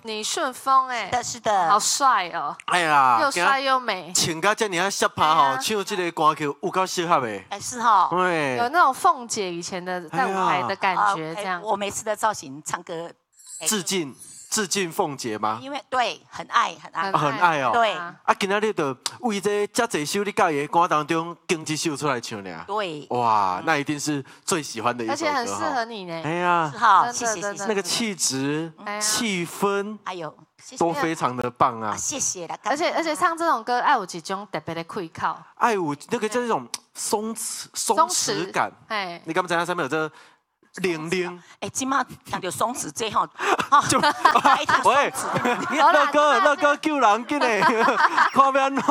你顺风哎， 是的， 好帅哦！ 哎呀， 又帅又美， 穿到这么啊下趴吼，唱这个歌曲有够适合的。 哎，是哈， 对， 有那种凤姐以前的在舞台的感觉，这样。 我每次的造型唱歌， 致敬凤姐吗？ 因为对，很爱。 很爱哦。 对。 啊，今仔日就为这遮济首你介意的歌当中，拣一首出来唱俩。 对。 哇，那一定是最喜欢的一首歌， 而且很适合你呢。 哎呀， 好，谢谢。 那个气质、气氛， 还有都非常的棒啊！ 谢谢了。 而且唱这种歌，爱有一种特别的愧靠， 爱有那个叫那种松弛感。哎，你刚刚讲上面有这。零零， 哎，今嘛讲到松弛这吼， 就喂，乐哥救人紧嘞，看要安怎？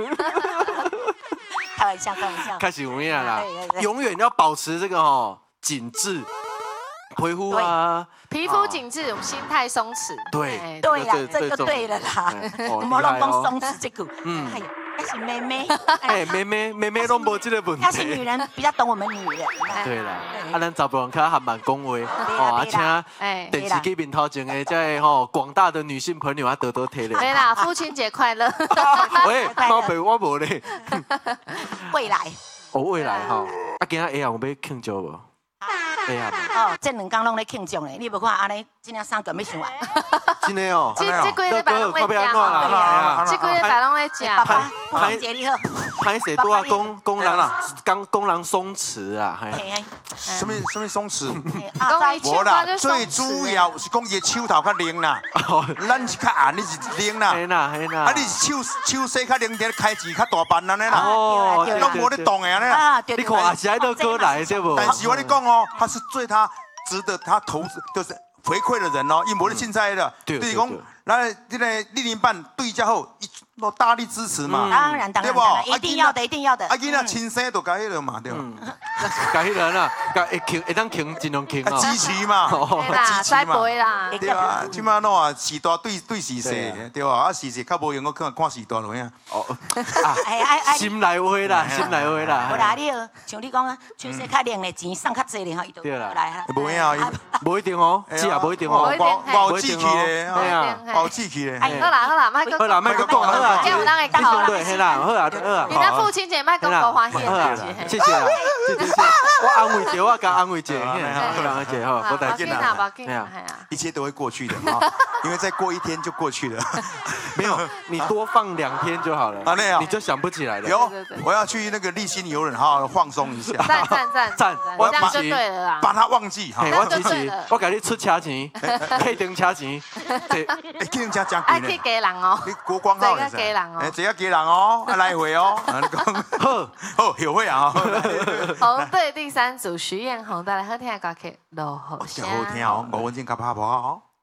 开玩笑， 开始有影啦，永远要保持这个紧致，皮肤啊， 皮肤紧致，心态松弛。 对啦，这就对了啦，莫乱讲松弛这句，那是妹妹， 哎，妹妹拢无这个问题。 她是女人，比较懂我们女人。 对啦，啊，咱查甫人较含慢讲话，啊，请电视机面头前的这广大的女性朋友啊，多多体谅。 对啦，父亲节快乐。 喂，宝贝，我无咧。 未来。 未来哈，啊，今仔下有要庆祝无？ 这2天拢咧庆祝咧，你无看安尼，今仔3个要想完。 真的哦， 这几礼拜拢在食，这几礼拜拢在食。 父亲节你好。 歹势拄啊讲人松弛啊， 什么松弛？ 无啦， 最主要是讲伊手头较灵啦，咱是较暗，你是灵啦。 嘿啦。 啊，你手细较灵，开钱较大办安尼啦。 哦， 拢无咧动的安尼啦。 你看也是爱都过来对不？ 但是我跟你讲哦，他是对他值得他投资，就是回馈的人哦，伊无咧凊彩的，就是讲，咱这个另一半对家好，都大力支持嘛。 当然，一定要的。 啊，囡仔亲生就该迄个嘛，对吧？ 该迄个啦，会当轻尽量轻啊。 支持嘛， 支持嘛， 对啊，即马喏啊，时大对时势，对吧？啊，时势较无用，我看时大落呀。哦， 心内话啦。 无啦，你像你讲啊，手势较灵的钱送较济咧，伊就来啊。 无影啊， 无一定哦，是啊，无一定哦， 无志气咧，无志气咧。 好啦，莫讲，这样有人会讲好啦。 对啦，好啊。 你的父亲节莫讲高欢喜的事情。 谢谢啦，我安慰姐，我甲安慰姐，安慰姐哈，不带劲啦， 一切都会过去的啊，因为再过1天就过去了。 没有，你多放2天就好了， 啊，那样你就想不起来了。 有，我要去那个立新游轮，好好放松一下。 赞， 我这样就对了啦。 把它忘记哈。 我支持，我给你出车钱，客登车钱， 客登车真贵呢。 爱去家人哦， 你国光号的，这个家人哦， 这个家人哦，来回哦。好，有会啊。 红队第3组徐彦宏带来好听的歌曲《落雨声》。 好听哦，5分钟甲拍不好。